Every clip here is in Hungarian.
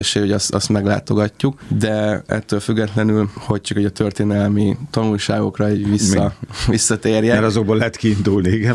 hogy azt meglátogatjuk, de ettől függetlenül, hogy csak a történelmi tanulságokra visszatérjek. Mert azokból lehet kiindulni, igen?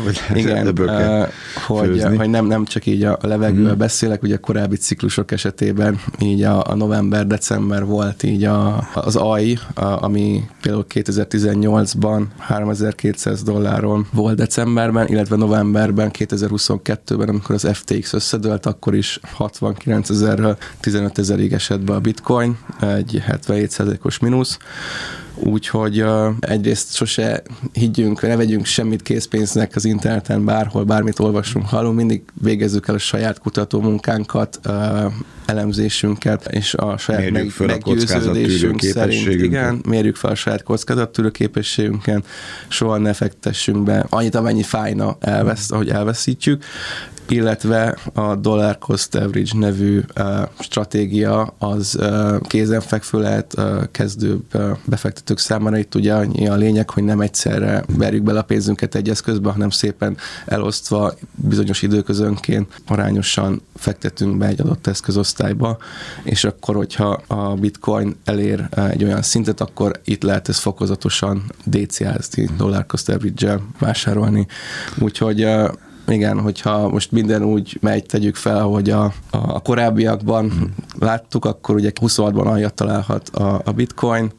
Hogy nem csak így a levegővel beszélek, ugye a korábbi ciklusok esetében így a november-december volt így az AI, ami például 2018-ban $3200 volt decemberben, illetve novemberben, 2022-ben, amikor az FTX összedőlt, akkor is 69 000-ről 15 000-ig esett be a bitcoin, egy 77%-os mínusz. Úgyhogy egyrészt sose higgyünk, ne vegyünk semmit készpénznek az interneten, bárhol, bármit olvasunk, hallunk, mindig végezzük el a saját kutatómunkánkat, elemzésünket, és a saját meggyőződésünk szerint. Igen, mérjük fel a saját kockázattűrő képességünket, soha ne fektessünk be annyit, amennyi fájna, hogy elveszítjük, illetve a Dollar Cost Average nevű stratégia az kézenfekvő lehet kezdő befektetők számára. Itt ugye annyi a lényeg, hogy nem egyszerre verjük bele a pénzünket egy eszközbe, hanem szépen elosztva bizonyos időközönként arányosan fektetünk be egy adott eszközosztályba, és akkor, hogyha a bitcoin elér egy olyan szintet, akkor itt lehet ezt fokozatosan DCA-zni, Dollar Cost Average-el vásárolni. Úgyhogy igen, hogyha most minden úgy megy, tegyük fel, ahogy a korábbiakban láttuk, akkor ugye 26-ban aljat találhat a bitcoin,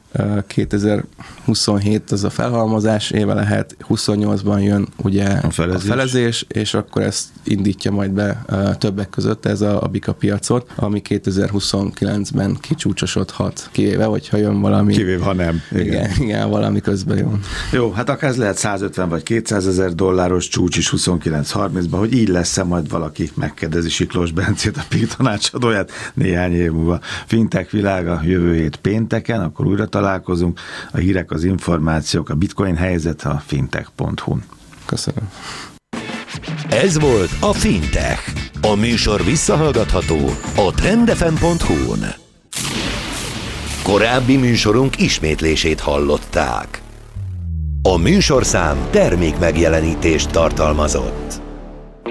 2027 az a felhalmozás éve lehet, 28-ban jön ugye a felezés, és akkor ezt indítja majd be többek között ez a bika piacot, ami 2029-ben kicsúcsosodhat, kivéve, hogyha jön valami. Kivéve, ha nem. Igen, valami közben jön. Jó, hát akár ez lehet 150 vagy $200,000 csúcs is 29-30-ban, hogy így lesz-e, majd valaki megkérdezi Siklós Bencét, a PIK tanácsadóját néhány év múlva. Fintech világa jövő hét pénteken, akkor újra találkozunk. A hírek, az információk, a bitcoin helyzet a fintech.hu-n. Köszönöm. Ez volt a Fintech. A műsor visszahallgatható a trendfm.hu-n. Korábbi műsorunk ismétlését hallották. A műsorszám termék megjelenítést tartalmazott.